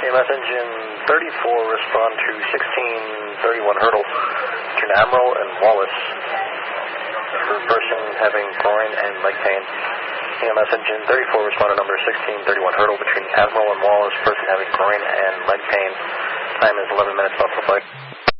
EMS engine 34, respond to 1631 Hurdle between Admiral and Wallace for a person having groin and leg pain. EMS engine 34, respond to number 1631 Hurdle between Admiral and Wallace, person having groin and leg pain. Time is 11 minutes left for flight.